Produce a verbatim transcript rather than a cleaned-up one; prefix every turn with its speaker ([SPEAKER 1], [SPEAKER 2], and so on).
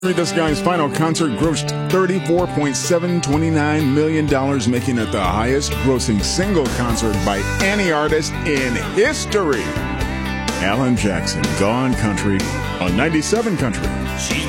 [SPEAKER 1] This guy's final concert grossed thirty-four point seven two nine million dollars, making it the highest grossing single concert by any artist in history. Alan Jackson, Gone Country on ninety-seven Country.
[SPEAKER 2] She